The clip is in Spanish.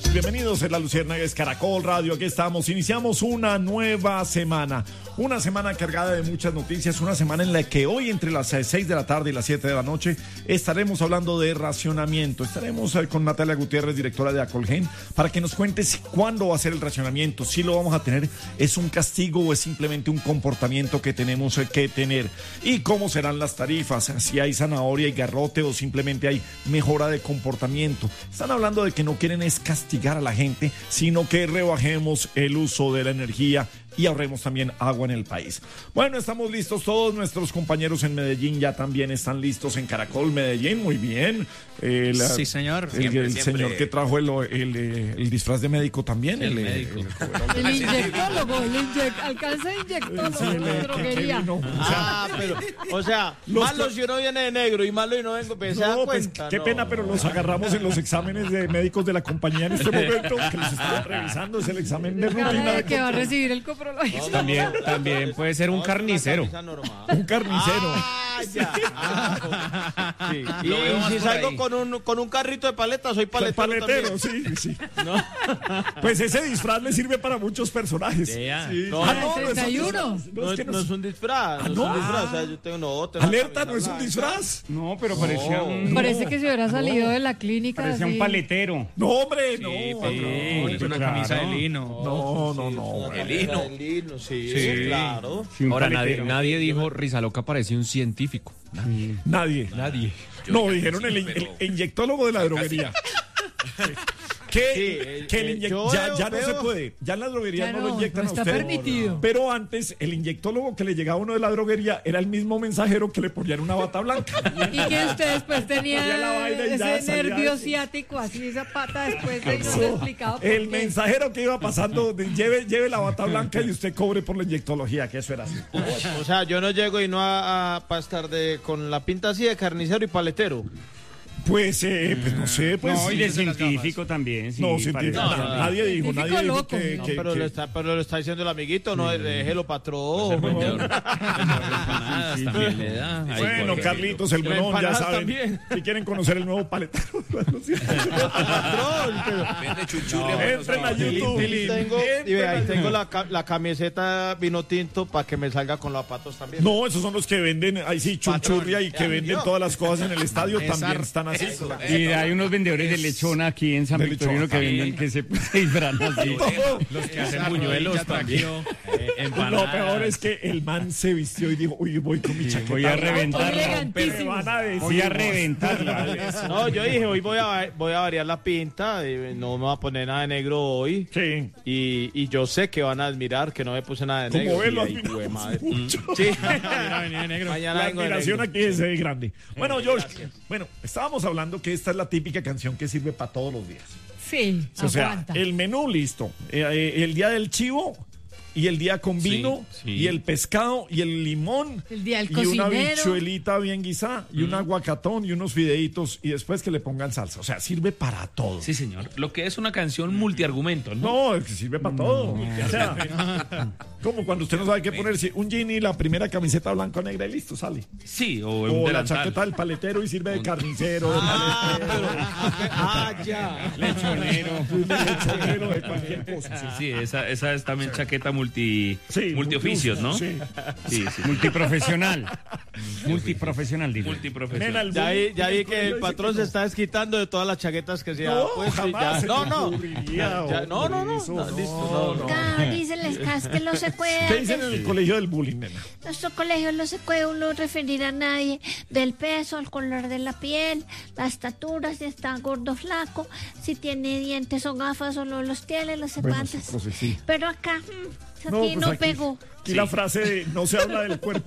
Bienvenidos en La Luciérnaga, es Caracol Radio, aquí estamos, iniciamos una nueva semana cargada de muchas noticias, una semana en la que hoy entre las 6 de la tarde y las 7 de la noche estaremos hablando de racionamiento, estaremos con Natalia Gutiérrez, directora de Acolgen, para que nos cuente cuándo va a ser el racionamiento, si lo vamos a tener, es un castigo o es simplemente un comportamiento que tenemos que tener, y cómo serán las tarifas, si hay zanahoria y garrote o simplemente hay mejora de comportamiento. Están hablando de que no quieren es castigar a la gente, sino que rebajemos el uso de la energía y ahorremos también agua en el país. Bueno, estamos listos, todos nuestros compañeros en Medellín ya también están listos en Caracol Medellín, muy bien. Sí, señor. El señor que trajo el disfraz de médico también. El médico. El inyectólogo, alcanza inyectólogo en la droguería. Pero, o sea, malo si uno viene de negro y malo y no vengo, pues, no, pues, qué pena, pero los agarramos en los exámenes de médicos de la compañía en este momento, que los estaban revisando, es el examen de rutina. Que va a recibir el coprológico. También puede ser un carnicero. Un carnicero. Sí. Y si salgo con un carrito de paletas, soy paletero. Sí. ¿No? Pues ese disfraz le sirve para muchos personajes. Sí. No es un disfraz. O sea, yo tengo Alerta, no es un disfraz. No, pero parecía Parece que se hubiera salido de la clínica. Parecía un paletero. No, hombre, no. Es una camisa de lino. No. El lino, sí, claro. Ahora, nadie dijo Rizaloca parecía un científico. Nadie. No, dijeron el inyectólogo de la droguería. Ya no se puede. Ya en la droguería no lo inyectan a usted. Está permitido. Pero antes, el inyectólogo que le llegaba a uno de la droguería era el mismo mensajero que le ponían una bata blanca. Y que usted después tenía ese nervio ciático, así esa pata después de no explicado. El mensajero que iba pasando, lleve la bata blanca y usted cobre por la inyectología, que eso era así. O sea, yo no llego y no para estar con la pinta así de carnicero y paletero. Pues no sé, pues. No, y de científico también. Sí, no, científico. Nadie dijo que. Pero lo está diciendo el amiguito, no, déjelo, patrón. Bueno, Carlitos, el melón, ya saben. También. Si quieren conocer el nuevo paletero. Entren a YouTube. Ahí tengo la camiseta vino tinto para que me salga con los zapatos también. No, esos son los que venden, ahí sí, chunchurria y que venden todas las cosas en el estadio, también están así. Y hay unos vendedores de lechona aquí en San Victorino que venden que se disfrazan así. Los que hacen buñuelos también. Lo peor es que el man se vistió y dijo, uy, voy con mi chaqueta. Voy a reventarla. Voy a reventarla. No, yo dije, hoy voy a variar la pinta, no me voy a poner nada de negro hoy. Sí. Y yo sé que van a admirar que no me puse nada de negro. Como verlo, sí. La admiración aquí es grande. Bueno, George, estábamos hablando que esta es la típica canción que sirve para todos los días. Sí, o sea, aguanta. el menú listo, el día del chivo y el día con vino y el pescado y el limón el día del y cocinero. una bichuelita bien guisada y un aguacatón y unos fideitos y después que le pongan salsa. O sea, sirve para todo. Sí, señor. Lo que es una canción multiargumento, ¿no? No, es que sirve para todo. O sea, como cuando usted no sabe qué ponerse un jean y la primera camiseta blanca o negra y listo, sale. Sí, o la chaqueta del paletero y sirve de carnicero, ya. lechonero, de cualquier cosa. Sí, esa es también chaqueta multioficios, ¿no? Sí. Multiprofesional. Multiprofesional, digo. Multiprofesional. Ya vi que el patrón se está desquitando de todas las chaquetas que se ha puesto. No. Dice el escas que no se puede. ¿Qué dicen en el colegio del bullying, nena? Nuestro colegio no se puede uno referir a nadie del peso, al color de la piel, la estatura, si está gordo o flaco, si tiene dientes o gafas o no los tiene, los zapatos. Sí. Pero acá, aquí no pegó. Aquí la frase de no se habla del cuerpo